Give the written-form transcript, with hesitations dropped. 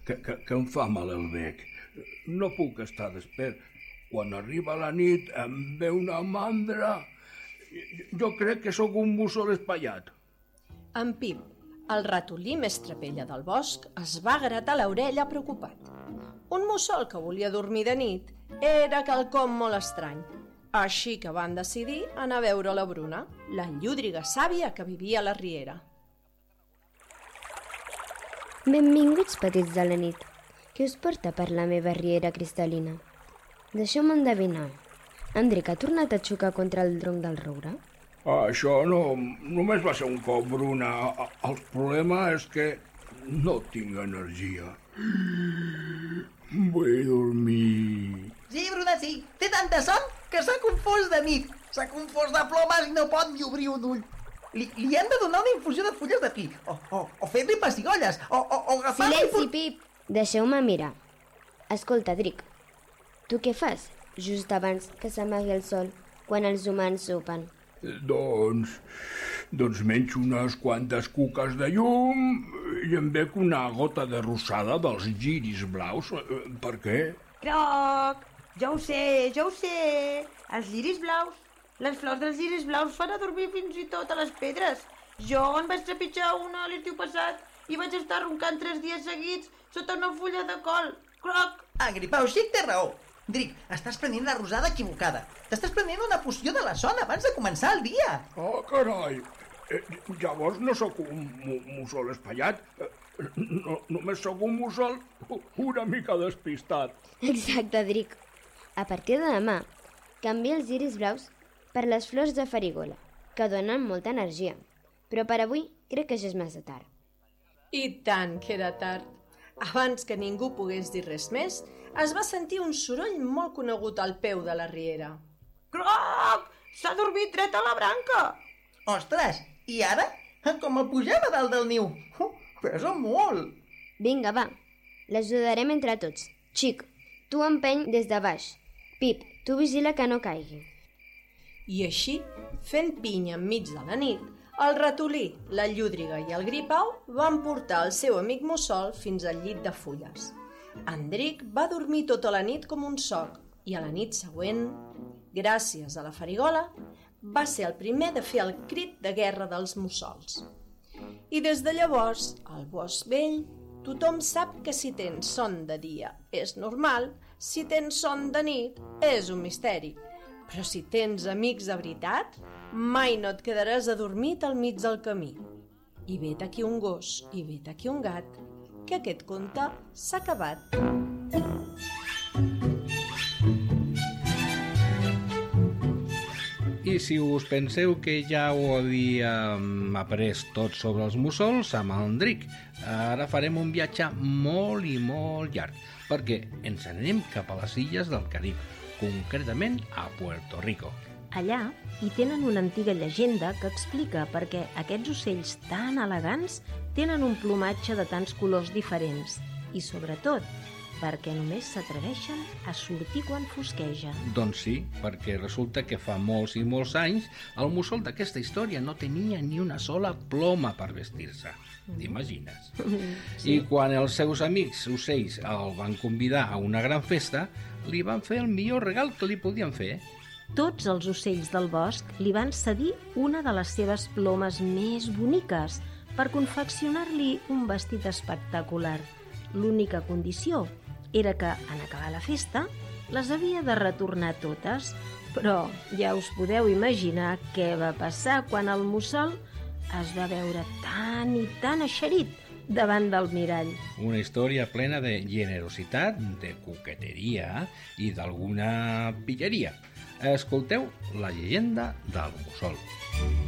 que em fa mal el bec. No puc estar despert. Quan arriba la nit em ve una mandra. Jo crec que sóc un mussol espaiat. En Pip, el ratolí més trapella del bosc, es va gratar l'orella preocupat. Un mussol que volia dormir de nit era quelcom molt estrany. Així que van decidir anar a veure la Bruna, la llúdriga sàvia que vivia a la riera. Benvinguts, petits de la nit. Què us porta per la meva riera cristal·lina? Deixeu-me endevinar. Enric ha tornat a xocar contra el tronc del roure? Això només va ser un cop, Bruna. El problema és que no tinc energia. Vull dormir. Sí, Bruna, sí. Té tanta son que s'ha confós de nit. S'ha confós de plomes i no pot ni obrir un ull. Li hem de donar una infusió de fulles de pi, o fer-li pessigolles, o agafar-li... Silenci, Pip! Deixeu-me mirar. Escolta, Dric, tu què fas just abans que s'amagui el sol quan els humans sopen? Doncs menjo unes quantes cuques de llum i em bec una gota de rosada dels lliris blaus. Per què? Croc! Jo ho sé. Els lliris blaus. Les flors dels lliris blaus fan a dormir fins i tot a les pedres. Jo en vaig trepitjar una l'estiu passat i vaig estar roncant 3 dies seguits sota una fulla de col. Croc! Gripau Xic té raó. Dric, estàs prenent la rosada equivocada. T'estàs prenent una poció de la son abans de començar el dia. Oh, carai! Llavors no sóc un mussol espaiat. Només sóc un mussol una mica despistat. Exacte, Dric. A partir de demà, canvia els lliris blaus per les flors de farigola, que donen molta energia. Però per avui crec que ja és massa tard. I tant que era tard. Abans que ningú pogués dir res més, es va sentir un soroll molt conegut al peu de la riera. Croc! S'ha dormit dret a la branca! Ostres, i ara? Com a pujar a dalt del niu. Pesa molt. Vinga, va. L'ajudarem entre tots. Xic, tu empeny des de baix. Pip, tu vigila que no caigui. I així, fent pinya enmig de la nit, el ratolí, la llúdriga i el gripau van portar el seu amic mussol fins al llit de fulles. Enric va dormir tota la nit com un soc i a la nit següent, gràcies a la farigola, va ser el primer de fer el crit de guerra dels mussols. I des de llavors, al bosc vell, tothom sap que si tens son de dia és normal, si tens son de nit és un misteri. Però si tens amics de veritat, mai no et quedaràs adormit al mig del camí. I vet aquí un gos, i vet aquí un gat, que aquest conte s'ha acabat. I si us penseu que ja ho havíem après tot sobre els mussols amb el Enric, ara farem un viatge molt i molt llarg, perquè ens anem cap a les illes del Carib, concretament a Puerto Rico. Allà hi tenen una antiga llegenda que explica per què aquests ocells tan elegants tenen un plomatge de tants colors diferents i, sobretot, perquè només s'atreveixen a sortir quan fosqueja. Doncs sí, perquè resulta que fa molts i molts anys el mussol d'aquesta història no tenia ni una sola ploma per vestir-se. T'imagines? Sí. I quan els seus amics ocells el van convidar a una gran festa, li van fer el millor regal que li podien fer. Tots els ocells del bosc li van cedir una de les seves plomes més boniques per confeccionar-li un vestit espectacular. L'única condició era que, en acabar la festa, les havia de retornar totes. Però ja us podeu imaginar què va passar quan el mussol es va veure tan i tan eixerit davant del mirall. Una història plena de generositat, de coqueteria i d'alguna pilleria. Escolteu la llegenda del mussol.